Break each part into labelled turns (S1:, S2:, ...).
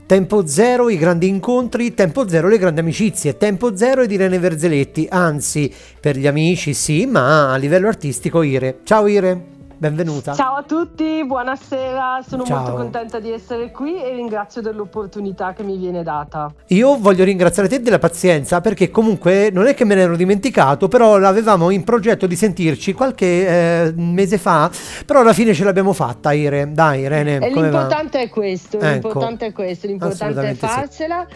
S1: Tempo zero i grandi incontri, tempo zero le grandi amicizie, tempo zero ed Irene Verzeletti, anzi per gli amici sì, ma a livello artistico Ire. Ciao Ire, benvenuta.
S2: Ciao a tutti, buonasera, sono
S1: Ciao.
S2: molto contenta di essere qui e ringrazio dell'opportunità che mi viene data.
S1: Io voglio ringraziare te della pazienza perché comunque non è che me ne ero dimenticato, però l'avevamo in progetto di sentirci qualche mese fa, però alla fine ce l'abbiamo fatta Ire. Dai Irene,
S2: E
S1: come va?
S2: l'importante è questo,
S1: Ecco,
S2: l'importante è questo, l'importante è
S1: assolutamente sì.
S2: farcela.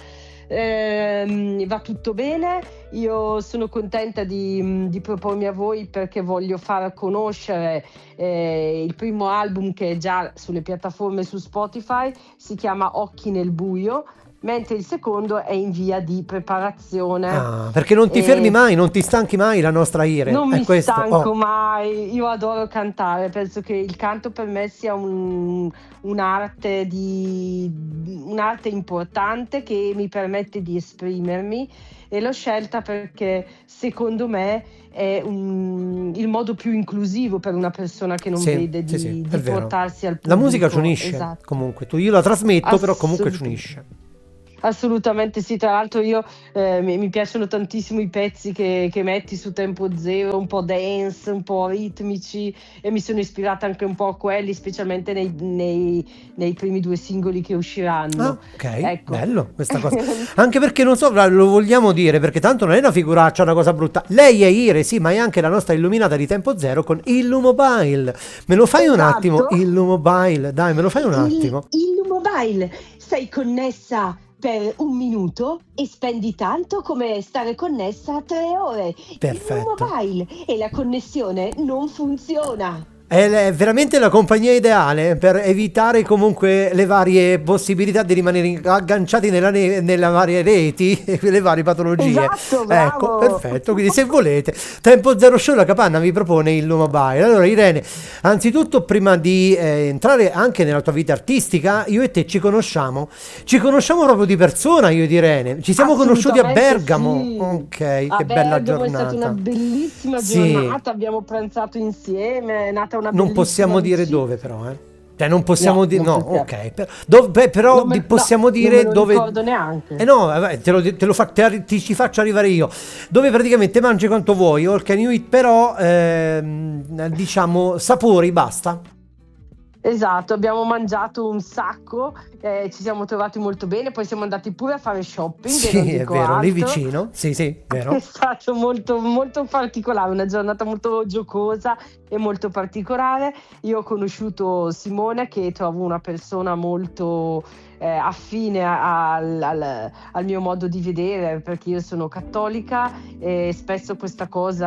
S2: Va tutto bene, io sono contenta di propormi a voi perché voglio far conoscere il primo album che è già sulle piattaforme su Spotify, si chiama Occhi nel buio, mentre il secondo è in via di preparazione.
S1: Ah, perché non ti fermi mai, non ti stanchi mai la nostra Ire,
S2: Non
S1: è
S2: mi
S1: questo.
S2: stanco mai, io adoro cantare, penso che il canto per me sia un'arte un'arte importante che mi permette di esprimermi e l'ho scelta perché secondo me è il modo più inclusivo per una persona che non
S1: Sì,
S2: vede
S1: sì, sì,
S2: di
S1: è vero.
S2: portarsi al
S1: La
S2: pubblico.
S1: musica ci unisce,
S2: Esatto.
S1: comunque, io la trasmetto, però comunque ci unisce.
S2: Assolutamente sì, tra l'altro io mi piacciono tantissimo i pezzi che metti su Tempo Zero, un po' dance, un po' ritmici e mi sono ispirata anche un po' a quelli, specialmente nei primi 2 singoli che
S1: Ah,
S2: usciranno.
S1: ok,
S2: Ecco.
S1: bello questa cosa. Anche perché non so, lo vogliamo dire, perché tanto non è una figuraccia, una cosa brutta. Lei è Ire, sì, ma è anche la nostra illuminata di Tempo Zero con Illumobile. Me lo fai un attimo?
S2: Esatto.
S1: Illumobile, dai, me lo fai un attimo?
S2: Il mobile, sei connessa per 1 minuto e spendi tanto come stare connessa 3 ore.
S1: Perfetto.
S2: Il mobile e la connessione non funziona.
S1: È veramente la compagnia ideale per evitare comunque le varie possibilità di rimanere agganciati nella varie reti e le varie patologie.
S2: Esatto, bravo.
S1: Ecco, perfetto. Quindi se volete, Tempo Zero Show, la Capanna vi propone il mobile. Allora Irene, anzitutto prima di entrare anche nella tua vita artistica, io e te ci conosciamo proprio di persona, io ed Irene. Ci siamo conosciuti a Bergamo.
S2: Sì.
S1: Ok,
S2: A
S1: che bella
S2: Bergamo
S1: giornata.
S2: è stata una bellissima
S1: Sì.
S2: giornata, abbiamo pranzato insieme, è nata una
S1: Non
S2: bellissima
S1: possiamo dire
S2: amicizia.
S1: dove però, Cioè non possiamo
S2: No,
S1: dire,
S2: non
S1: no,
S2: possiamo.
S1: ok, però
S2: Non me-
S1: possiamo
S2: no,
S1: dire
S2: non me lo
S1: dove.
S2: ricordo neanche.
S1: No, vabbè, ti ci faccio arrivare io. Dove praticamente mangi quanto vuoi, all can you eat, però diciamo sapori, basta.
S2: Esatto, abbiamo mangiato un sacco, ci siamo trovati molto bene, poi siamo andati pure a fare shopping, e non
S1: Sì, è
S2: dico
S1: vero, lì
S2: altro.
S1: vicino. Sì, vero.
S2: È stato molto, molto particolare, una giornata molto giocosa e molto particolare. Io ho conosciuto Simone, che trovo una persona molto affine al mio modo di vedere, perché io sono cattolica e spesso per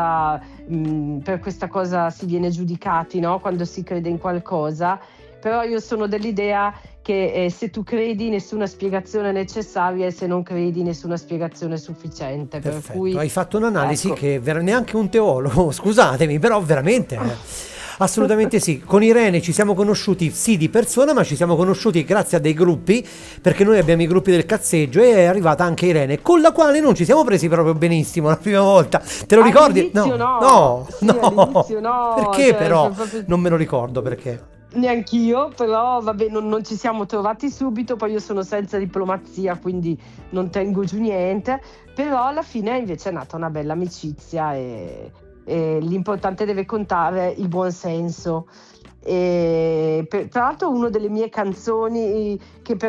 S2: questa cosa si viene giudicati, no? Quando si crede in qualcosa. Però io sono dell'idea che se tu credi nessuna spiegazione è necessaria e se non credi nessuna spiegazione è sufficiente.
S1: Perfetto,
S2: Per cui
S1: hai fatto un'analisi
S2: ecco.
S1: che neanche un teologo, scusatemi, però veramente. Assolutamente sì, con Irene ci siamo conosciuti sì di persona, ma ci siamo conosciuti grazie a dei gruppi, perché noi abbiamo i gruppi del cazzeggio e è arrivata anche Irene, con la quale non ci siamo presi proprio benissimo la prima volta. Te lo ricordi?
S2: All'inizio no. Sì, all'inizio no,
S1: Perché
S2: cioè,
S1: però?
S2: proprio-
S1: Non me lo ricordo perché.
S2: Neanch'io, però vabbè, non ci siamo trovati subito, poi io sono senza diplomazia, quindi non tengo giù niente, però alla fine invece è nata una bella amicizia e l'importante deve contare il buon senso. Tra l'altro una delle mie canzoni che per